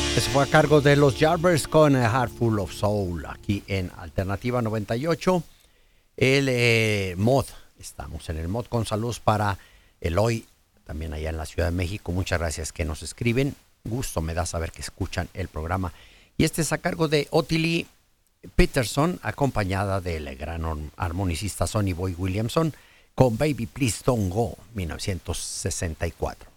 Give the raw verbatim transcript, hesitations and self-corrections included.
Eso fue a cargo de los Yardbirds con A Heart Full of Soul, aquí en Alternativa noventa y ocho. El eh, mod, estamos en el mod con saludos para Eloy, también allá en la Ciudad de México. Muchas gracias que nos escriben. Gusto me da saber que escuchan el programa. Y este es a cargo de Ottilie Peterson, acompañada del gran armonicista Sonny Boy Williamson, con Baby Please Don't Go, mil novecientos sesenta y cuatro.